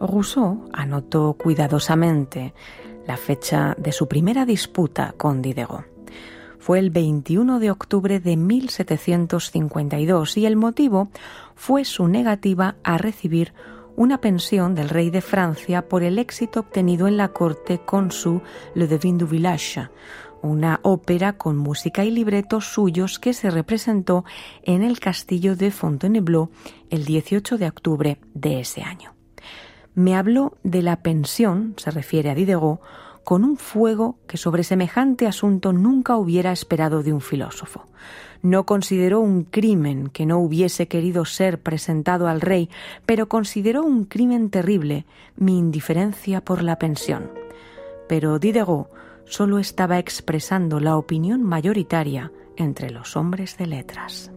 Rousseau anotó cuidadosamente la fecha de su primera disputa con Diderot. Fue el 21 de octubre de 1752 y el motivo fue su negativa a recibir una pensión del rey de Francia por el éxito obtenido en la corte con su Le Devin du Village, una ópera con música y libretos suyos que se representó en el castillo de Fontainebleau el 18 de octubre de ese año. Me habló de la pensión, se refiere a Diderot, con un fuego que sobre semejante asunto nunca hubiera esperado de un filósofo. No consideró un crimen que no hubiese querido ser presentado al rey, pero consideró un crimen terrible mi indiferencia por la pensión. Pero Diderot solo estaba expresando la opinión mayoritaria entre los hombres de letras.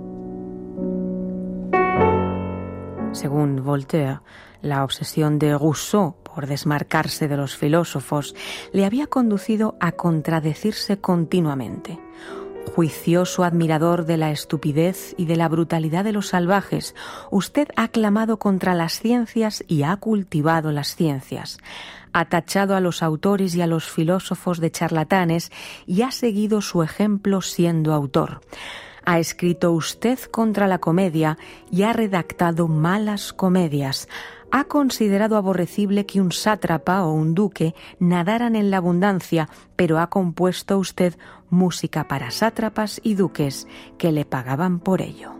Según Voltaire, la obsesión de Rousseau por desmarcarse de los filósofos le había conducido a contradecirse continuamente. Juicioso admirador de la estupidez y de la brutalidad de los salvajes, usted ha clamado contra las ciencias y ha cultivado las ciencias. Ha tachado a los autores y a los filósofos de charlatanes y ha seguido su ejemplo siendo autor. Ha escrito usted contra la comedia y ha redactado malas comedias. Ha considerado aborrecible que un sátrapa o un duque nadaran en la abundancia, pero ha compuesto usted música para sátrapas y duques que le pagaban por ello.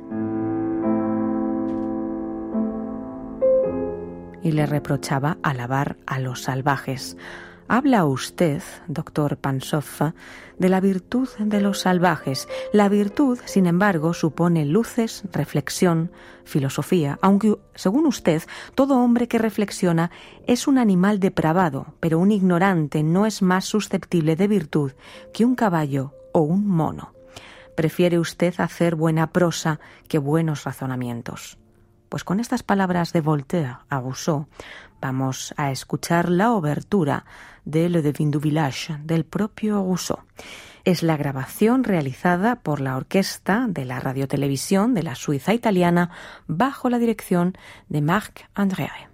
Y le reprochaba alabar a los salvajes. Habla usted, doctor Pansoff, de la virtud de los salvajes. La virtud, sin embargo, supone luces, reflexión, filosofía, aunque, según usted, todo hombre que reflexiona es un animal depravado, pero un ignorante no es más susceptible de virtud que un caballo o un mono. Prefiere usted hacer buena prosa que buenos razonamientos. Pues con estas palabras de Voltaire a Rousseau vamos a escuchar la obertura de Le Devin du Village del propio Rousseau. Es la grabación realizada por la orquesta de la radiotelevisión de la Suiza italiana bajo la dirección de Marc Andreae.